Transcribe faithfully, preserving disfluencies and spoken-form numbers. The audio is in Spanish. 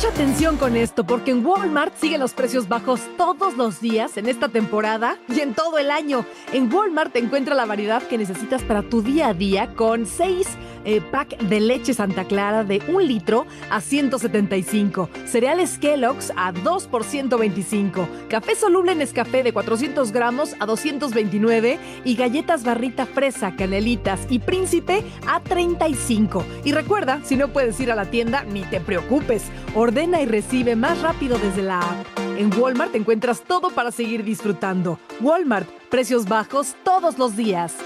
Mucha atención con esto, porque en Walmart siguen los precios bajos todos los días en esta temporada y en todo el año. En Walmart te encuentra la variedad que necesitas para tu día a día con seis eh, pack de leche Santa Clara de un litro a ciento setenta y cinco, cereales Kellogg's a dos por ciento veinticinco, café soluble Nescafé de cuatrocientos gramos a doscientos veintinueve y galletas Barrita Fresa, Canelitas y Príncipe a treinta y cinco. Y recuerda, si no puedes ir a la tienda, ni te preocupes. Ordena y recibe más rápido desde la app. En Walmart encuentras todo para seguir disfrutando. Walmart, precios bajos todos los días.